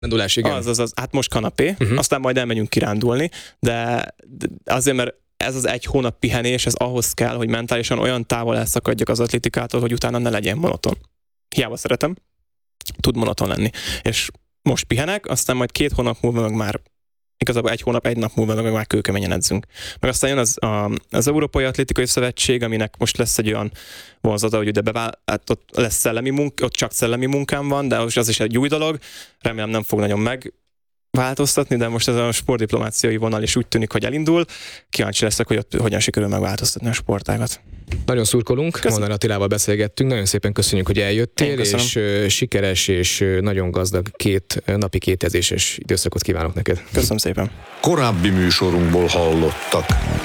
Kirándulás, igen. Az. Hát most kanapé, aztán majd elmegyünk kirándulni, de azért, mert ez az 1 hónap pihenés, ez ahhoz kell, hogy mentálisan olyan távol elszakadjak az atlétikától, hogy utána ne legyen monoton. Hiába szeretem, tud monoton lenni. És most pihenek, aztán majd 2 hónap múlva meg már igazából 1 hónap, 1 nap múlva meg már kőkeményen edzünk. Meg aztán jön az Európai Atlétikai Szövetség, aminek most lesz egy olyan vonzata, hogy hát ott lesz szellemi munka, ott csak szellemi munkám van, de az is egy új dolog. Remélem nem fog nagyon megváltoztatni, de most ez a sportdiplomáciai vonal is úgy tűnik, hogy elindul. Kíváncsi leszek, hogy ott hogyan sikerül megváltoztatni a sportágat. Nagyon szurkolunk, Molnár Attilával beszélgettünk, nagyon szépen köszönjük, hogy eljöttél, és sikeres és nagyon gazdag 2 napi edzéses időszakot kívánok neked. Köszönöm szépen. Korábbi műsorunkból hallottak.